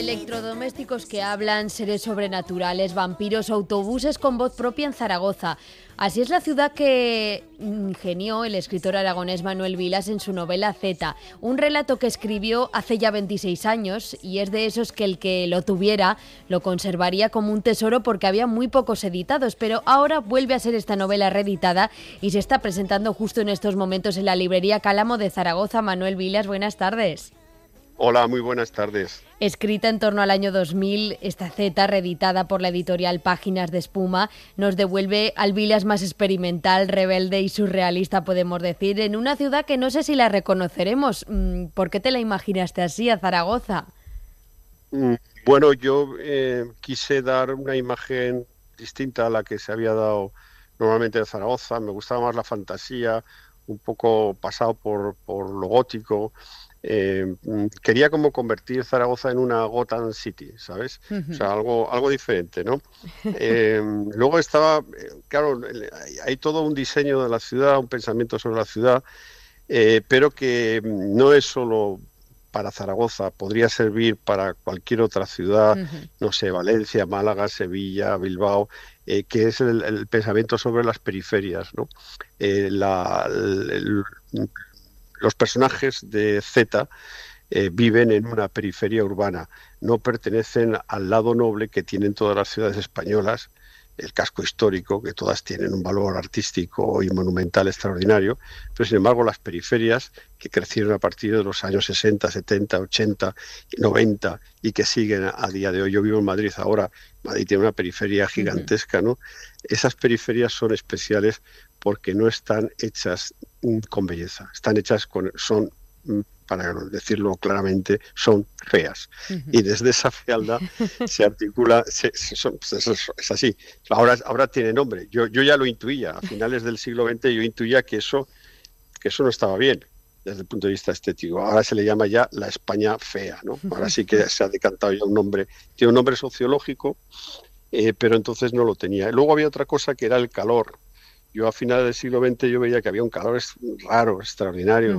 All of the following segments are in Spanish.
Electrodomésticos que hablan, seres sobrenaturales, vampiros, autobuses con voz propia en Zaragoza. Así es la ciudad que ingenió el escritor aragonés Manuel Vilas en su novela Z, un relato que escribió hace ya 26 años y es de esos que el que lo tuviera lo conservaría como un tesoro porque había muy pocos editados, pero ahora vuelve a ser esta novela reeditada y se está presentando justo en estos momentos en la librería Cálamo de Zaragoza. Manuel Vilas, buenas tardes. Hola, muy buenas tardes. Escrita en torno al año 2000, esta Z, reeditada por la editorial Páginas de Espuma, nos devuelve al Vilas más experimental, rebelde y surrealista, podemos decir, en una ciudad que no sé si la reconoceremos. ¿Por qué te la imaginaste así, a Zaragoza? Bueno, yo quise dar una imagen distinta a la que se había dado normalmente de Zaragoza. Me gustaba más la fantasía, un poco pasado por lo gótico. Quería como convertir Zaragoza en una Gotham City, ¿sabes? O sea, algo diferente, ¿no? Luego estaba, claro, hay todo un diseño de la ciudad, un pensamiento sobre la ciudad, pero que no es solo para Zaragoza, podría servir para cualquier otra ciudad, no sé, Valencia, Málaga, Sevilla, Bilbao, que es el pensamiento sobre las periferias, ¿no? Los personajes de Z viven en una periferia urbana, no pertenecen al lado noble que tienen todas las ciudades españolas, el casco histórico, que todas tienen un valor artístico y monumental extraordinario, pero sin embargo las periferias que crecieron a partir de los años 60, 70, 80, 90 y que siguen a día de hoy. Yo vivo en Madrid ahora, Madrid tiene una periferia gigantesca, ¿no? Esas periferias son especiales porque no están hechas con belleza, están hechas son, para decirlo claramente, son feas. Y desde esa fealdad se articula, es así. Ahora tiene nombre. Yo ya lo intuía, a finales del siglo XX yo intuía que eso no estaba bien desde el punto de vista estético. Ahora se le llama ya la España fea, ¿no? Ahora sí que se ha decantado ya un nombre, tiene un nombre sociológico, pero entonces no lo tenía. Luego había otra cosa que era el calor. Yo a finales del siglo XX yo veía que había un calor raro, extraordinario,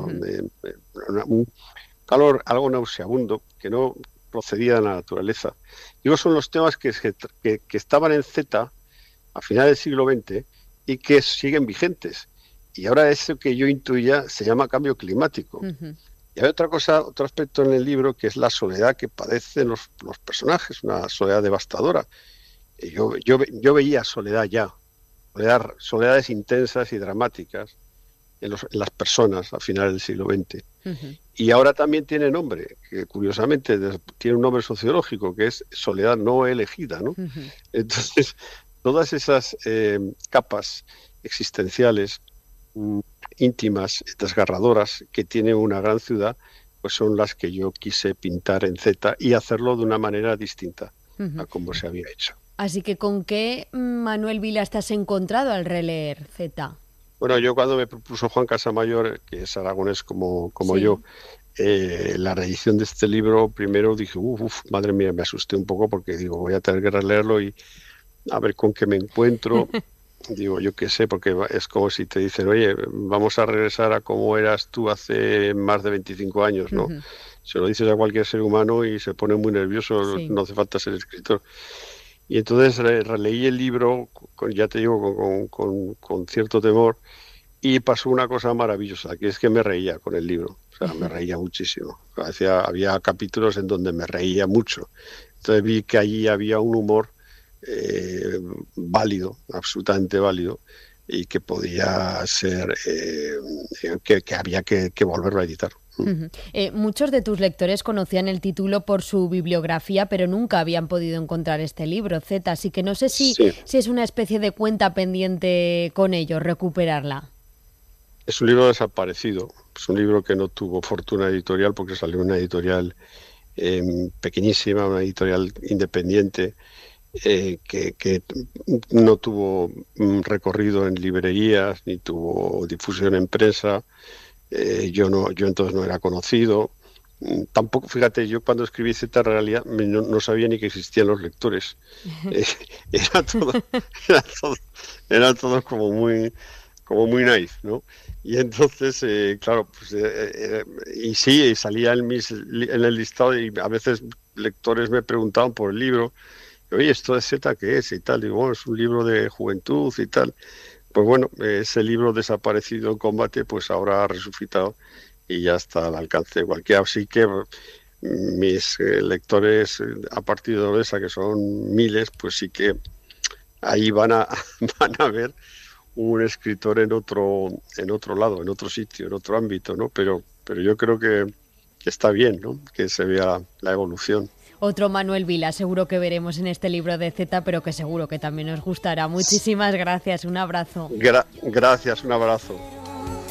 un calor algo nauseabundo que no procedía de la naturaleza. Digo, son los temas que estaban en Z a finales del siglo XX y que siguen vigentes. Y ahora eso que yo intuía se llama cambio climático. Y hay otro aspecto en el libro que es la soledad que padecen los personajes, una soledad devastadora. Y yo veía soledad ya. Soledades intensas y dramáticas en las personas a finales del siglo XX. Y ahora también tiene nombre, que curiosamente tiene un nombre sociológico, que es soledad no elegida, ¿no? Entonces, todas esas capas existenciales, íntimas, desgarradoras, que tiene una gran ciudad, pues son las que yo quise pintar en Z y hacerlo de una manera distinta a como se había hecho. Así que, ¿con qué Manuel Vilas te has encontrado al releer Z? Bueno, yo cuando me propuso Juan Casamayor, que es aragonés como Sí. yo, la reedición de este libro, primero dije, madre mía, me asusté un poco porque digo, voy a tener que releerlo y a ver con qué me encuentro. Digo, yo qué sé, porque es como si te dicen, oye, vamos a regresar a cómo eras tú hace más de 25 años, ¿no? Se lo dices a cualquier ser humano y se pone muy nervioso, Sí. no hace falta ser escritor. Y entonces releí el libro, ya te digo, con cierto temor, y pasó una cosa maravillosa, que es que me reía con el libro. O sea, me reía muchísimo. Había capítulos en donde me reía mucho. Entonces vi que allí había un humor válido, absolutamente válido, y que podía ser, que había que volverlo a editar. Muchos de tus lectores conocían el título por su bibliografía, pero nunca habían podido encontrar este libro, Z, así que no sé si es una especie de cuenta pendiente con ellos, recuperarla. Es un libro desaparecido, es un libro que no tuvo fortuna editorial porque salió una editorial pequeñísima, una editorial independiente, que no tuvo recorrido en librerías ni tuvo difusión en prensa. Yo entonces no era conocido. Tampoco, fíjate, yo cuando escribí Z Realidad no sabía ni que existían los lectores. Era todo como muy naif, ¿no? Y entonces, claro, pues, y sí, salía en el listado y a veces lectores me preguntaban por el libro, oye, ¿esto de Z qué es? Y tal, digo, bueno, es un libro de juventud y tal. Pues bueno, ese libro desaparecido en combate, pues ahora ha resucitado y ya está al alcance de cualquiera. Así que mis lectores a partir de Odessa, que son miles, pues sí que ahí van a, van a ver un escritor en otro lado, en otro sitio, en otro ámbito, ¿no? Pero yo creo que está bien, ¿no? Que se vea la evolución. Otro Manuel Vila, seguro que veremos en este libro de Z, pero que seguro que también os gustará. Muchísimas gracias, un abrazo. Gracias, un abrazo.